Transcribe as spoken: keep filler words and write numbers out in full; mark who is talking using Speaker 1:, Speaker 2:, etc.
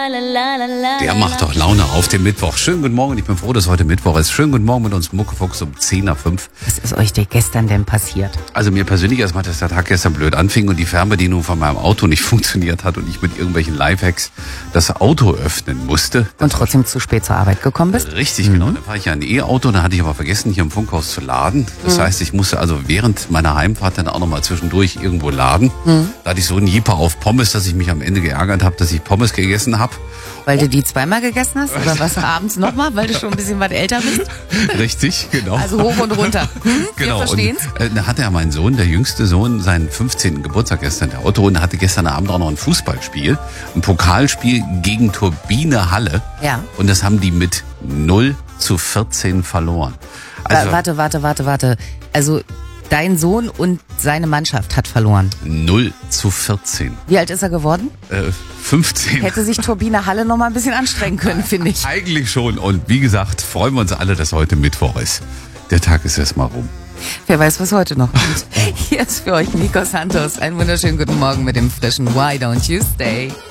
Speaker 1: Der macht doch Laune auf dem Mittwoch. Schönen guten Morgen, ich bin froh, dass heute Mittwoch ist. Schönen guten Morgen mit uns Muckefuchs um zehn nach fünf.
Speaker 2: Was ist euch denn gestern denn passiert?
Speaker 1: Also mir persönlich erstmal, dass der Tag gestern blöd anfing und die Fernbedienung von meinem Auto nicht funktioniert hat und ich mit irgendwelchen Lifehacks das Auto öffnen musste. Das
Speaker 2: und trotzdem zu spät zur Arbeit gekommen bist?
Speaker 1: Richtig, mhm. genau. Da war ich ja ein E-Auto, da hatte ich aber vergessen, hier im Funkhaus zu laden. Das mhm. heißt, ich musste also während meiner Heimfahrt dann auch nochmal zwischendurch irgendwo laden. Mhm. Da hatte ich so einen Jeeper auf Pommes, dass ich mich am Ende geärgert habe, dass ich Pommes gegessen habe.
Speaker 2: Weil du die zweimal gegessen hast? Oder was abends nochmal, weil du schon ein bisschen was älter bist?
Speaker 1: Richtig, genau.
Speaker 2: Also hoch und runter. Hm?
Speaker 1: Genau.
Speaker 2: Wir verstehen's.
Speaker 1: Und, äh, da hatte ja mein Sohn, der jüngste Sohn, seinen fünfzehnten Geburtstag gestern, der Otto, und hatte gestern Abend auch noch ein Fußballspiel, ein Pokalspiel gegen Turbine Halle.
Speaker 2: Ja.
Speaker 1: Und das haben die mit null zu vierzehn verloren.
Speaker 2: Also, warte, warte, warte, warte. Also dein Sohn und seine Mannschaft hat verloren.
Speaker 1: null zu vierzehn.
Speaker 2: Wie alt ist er geworden?
Speaker 1: Äh, fünfzehn.
Speaker 2: Hätte sich Turbine Halle noch mal ein bisschen anstrengen können, finde ich.
Speaker 1: Eigentlich schon. Und wie gesagt, freuen wir uns alle, dass heute Mittwoch ist. Der Tag ist erst mal rum.
Speaker 2: Wer weiß, was heute noch kommt. Hier ist für euch Nico Santos. Einen wunderschönen guten Morgen mit dem frischen Why Don't You Stay.